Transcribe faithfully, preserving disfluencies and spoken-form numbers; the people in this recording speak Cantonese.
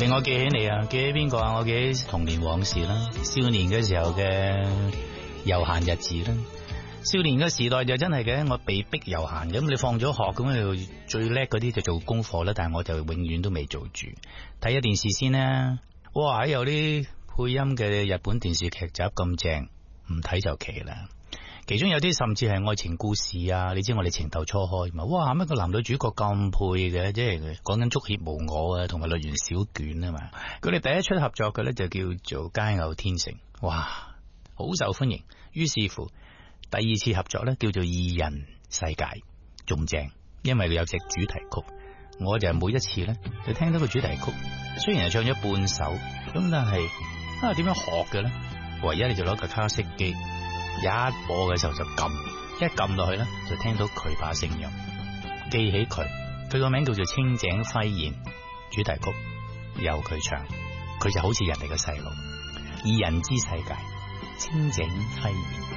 令我記起你啊，記起邊個啊？我記起童年往事啦，少年嘅時候嘅悠閒日子啦。少年嘅時代就真係嘅，我被逼悠閒咁，你放咗學咁，你最叻嗰啲就做功課啦，但係我就永遠都未做住，睇下電視先啦。哇，有啲配音嘅日本電視劇集咁正，唔睇就奇啦。其中有啲甚至係愛情故事啊，你知我哋情竇初開嘛？哇，乜個男女主角咁配嘅，即係講緊足協無我啊，同埋律源小卷啊嘛。佢哋第一出合作嘅咧就叫做佳偶天成，哇，好受歡迎。於是乎第二次合作咧叫做二人世界，仲正，因為佢有隻主題曲，我就每一次咧就聽到個主題曲，雖然係唱咗半首，咁但係啊點樣學嘅咧？唯一你就攞個卡式機。一播嘅時候就撳，一撳落去咧就聽到佢把聲音，記起佢，佢個名叫做清井輝彥，主題曲由佢唱，佢就好似人哋嘅細路，二人之世界，清井輝彥。